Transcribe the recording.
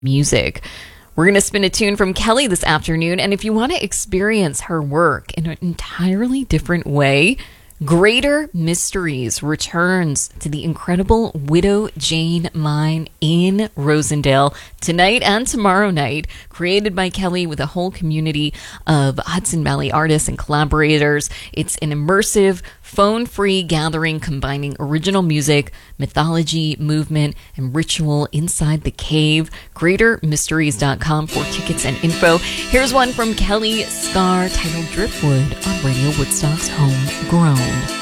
music. We're going to spin a tune from Kelly this afternoon, and if you want to experience her work in an entirely different way, Greater Mysteries returns to the incredible Widow Jane Mine in Rosendale tonight and tomorrow night, created by Kelly with a whole community of Hudson Valley artists and collaborators. It's an immersive, phone-free gathering combining original music, mythology, movement, and ritual inside the cave. GreaterMysteries.com for tickets and info. Here's one from Kelly Scar titled Driftwood on Radio Woodstock's Homegrown.